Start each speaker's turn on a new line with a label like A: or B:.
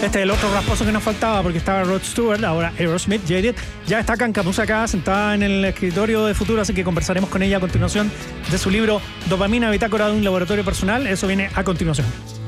A: Este es el otro rasposo que nos faltaba, porque estaba Rod Stewart, ahora Aerosmith, Jaded. Ya está Cancamusa acá, sentada en el escritorio de Futuro, así que conversaremos con ella a continuación de su libro Dopamina, bitácora de un laboratorio personal. Eso viene a continuación.